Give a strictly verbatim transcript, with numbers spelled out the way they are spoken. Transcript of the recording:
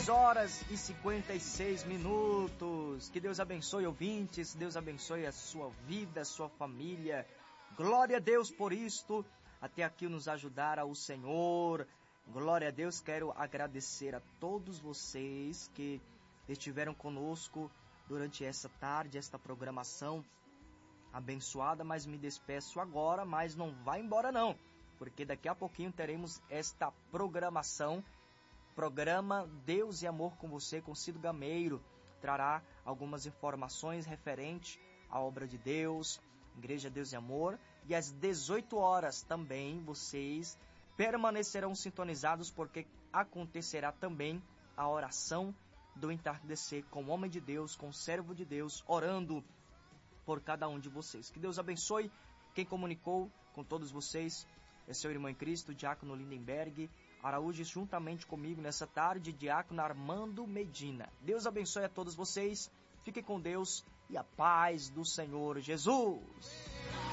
horas e cinquenta e seis minutos. Que Deus abençoe, ouvintes. Deus abençoe a sua vida, a sua família. Glória a Deus por isto. Até aqui nos ajudara o Senhor. Glória a Deus. Quero agradecer a todos vocês que estiveram conosco durante essa tarde, esta programação abençoada. Mas me despeço agora, mas não vai embora não, porque daqui a pouquinho teremos esta programação. Programa Deus e Amor com você, com Cido Gameiro. Trará algumas informações referentes à obra de Deus, Igreja Deus e Amor. E às dezoito horas também vocês permanecerão sintonizados, porque acontecerá também a oração do entardecer com o homem de Deus, com o servo de Deus, orando por cada um de vocês. Que Deus abençoe. Quem comunicou com todos vocês é seu irmão em Cristo, Diácono Lindenberg Araújo, juntamente comigo nessa tarde, Diácono Armando Medina. Deus abençoe a todos vocês. Fiquem com Deus e a paz do Senhor Jesus.